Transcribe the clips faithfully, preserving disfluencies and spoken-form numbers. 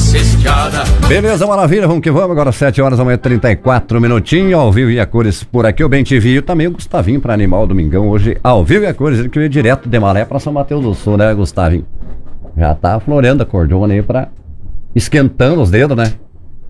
nossa estrada. Beleza, maravilha, vamos que vamos. Agora sete horas da manhã, trinta e quatro minutinhos. Ao vivo e a cores por aqui, o Bem T V e também o Gustavinho para animar o domingão hoje. Ao vivo e a cores, ele que veio direto de Malé para São Mateus do Sul, né, Gustavinho? Já tá floreando a cordona aí pra esquentando os dedos, né?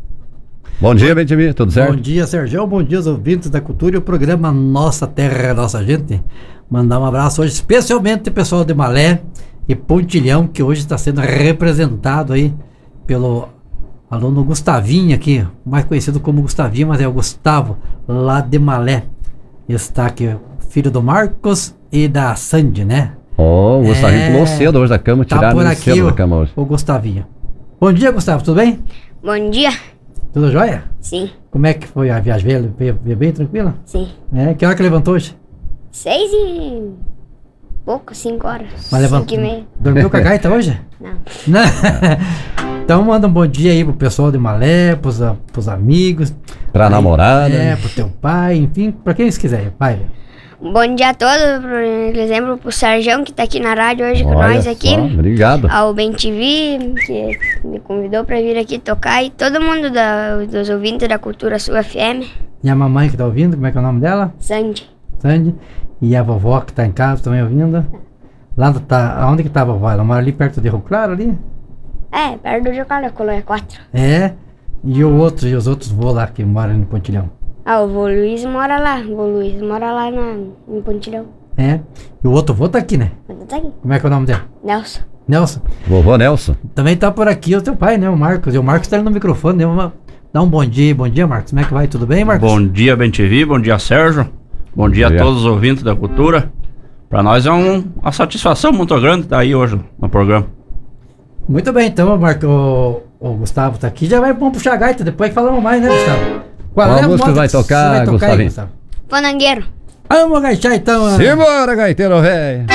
Bom dia, Bem T V, tudo certo? Bom dia, Sérgio. Bom dia aos ouvintes da cultura e o programa Nossa Terra, Nossa Gente. Mandar um abraço hoje, especialmente o pessoal de Malé e Pontilhão, que hoje está sendo representado aí pelo aluno Gustavinho aqui, mais conhecido como Gustavinho, mas é o Gustavo, lá de Malé. Está aqui, filho do Marcos e da Sandy, né? Ó, oh, o Gustavinho é, pulou cedo hoje da cama, tá tiraram por ele aqui cedo o, da cama hoje. o Gustavinho. Bom dia, Gustavo, tudo bem? Bom dia. Tudo jóia? Sim. Como é que foi a viagem? Veio, veio, veio bem tranquila? Sim. É, que hora que levantou hoje? Seis e pouco, cinco horas. Mas levantou. Cinco e meia. Dormiu com a gaita hoje? Não. Não. Então manda um bom dia aí pro pessoal de Malé, pros, a- pros amigos. Pra aí, namorada. É, pro teu pai, enfim, pra quem eles quiserem. Vai. Bom dia a todos, por exemplo, pro Sarjão que tá aqui na rádio hoje com Olha nós aqui. só, obrigado. Ao Bem T V, que me convidou pra vir aqui tocar. E todo mundo da, dos ouvintes da Cultura Sul F M. E a mamãe que tá ouvindo, como é que é o nome dela? Sandy. Sandy. E a vovó que tá em casa também ouvindo. Lá tá, aonde que tá a vovó? Ela mora ali perto de Rio Claro ali? É, perto do Jocalho, Colônia quatro. É. E o outro, e os outros vô lá que moram no Pontilhão? Ah, o vô Luiz mora lá. O vô Luiz mora lá na, no Pontilhão. É. E o outro vô tá aqui, né? Mas tá aqui. Como é que é o nome dele? Nelson. Nelson. Vovô Nelson. Também tá por aqui o teu pai, né? O Marcos. E o Marcos tá ali no microfone, né? Uma... Dá um bom dia. Bom dia, Marcos. Como é que vai? Tudo bem, Marcos? Bom dia, Bem T V, bom dia, Sérgio. Bom dia dia. a todos os ouvintes da cultura. Para nós é um, uma satisfação muito grande estar aí hoje no programa. Muito bem, então, Marco, o, o Gustavo tá aqui. Já vai vamos puxar a gaita, depois que falamos mais, né, Gustavo? Qual é a música moda vai que você tocar, vai tocar aí, Gustavinho? Gustavo? Fanangueiro. Vamos agachar então. a- Simbora, gaiteiro velho.